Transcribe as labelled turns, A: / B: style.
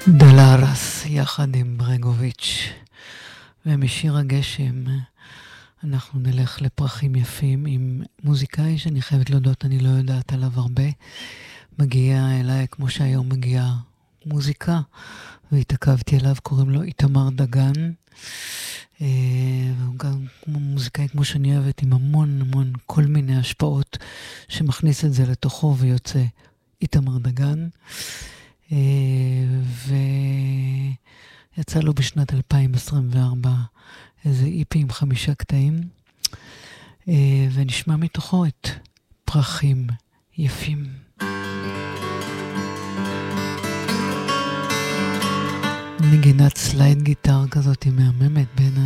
A: דולרס יחד עם ברגוביץ', ומשיר הגשם אנחנו נלך לפרחים יפים עם מוזיקאי שאני חייבת להודות, אני לא יודעת עליו הרבה. מגיע אליי כמו שהיום מגיעה מוזיקה, והתעכבתי עליו, קוראים לו איתמר דגן. והוא גם מוזיקאי כמו שאני אוהבת, עם המון המון כל מיני השפעות שמכניס את זה לתוכו ויוצא איתמר דגן. ויצא לו בשנת 2024 איזה איפי עם 5 קטעים, ונשמע מתוכו את פרחים יפים. נגינת סלייד גיטר כזאת היא מהממת בעיניי.